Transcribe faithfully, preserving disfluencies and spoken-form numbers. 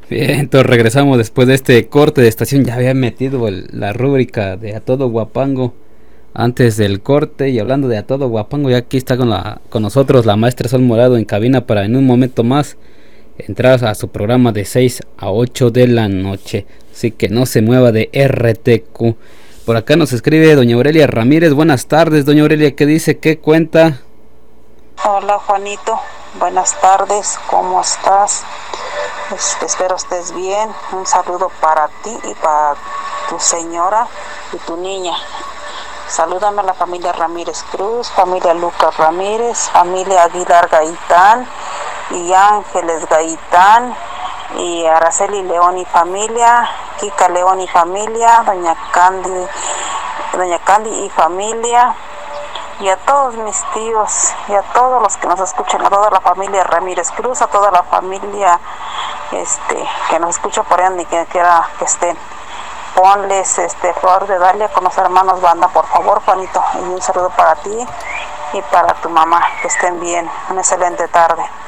Bien, entonces regresamos después de este corte de estación. Ya había metido el- la rúbrica de A Todo Guapango antes del corte. Y hablando de A Todo Guapango, ya aquí está con, la, con nosotros la maestra Sol Morado en cabina para en un momento más entrar a su programa de seis a ocho de la noche. Así que no se mueva de R T Q. Por acá nos escribe doña Aurelia Ramírez. Buenas tardes, doña Aurelia. ¿Qué dice? ¿Qué cuenta? Hola Juanito, buenas tardes, ¿cómo estás? Este, espero estés bien. Un saludo para ti y para tu señora y tu niña. Salúdame a la familia Ramírez Cruz, familia Lucas Ramírez, familia Aguilar Gaitán y Ángeles Gaitán y Araceli León y familia, Kika León y familia, doña Candy, doña Candy y familia, y a todos mis tíos y a todos los que nos escuchan, a toda la familia Ramírez Cruz, a toda la familia este que nos escucha por ahí donde quiera que estén. Ponles este flor de Dalia con los hermanos banda, por favor, Juanito, y un saludo para ti y para tu mamá, que estén bien. Una excelente tarde.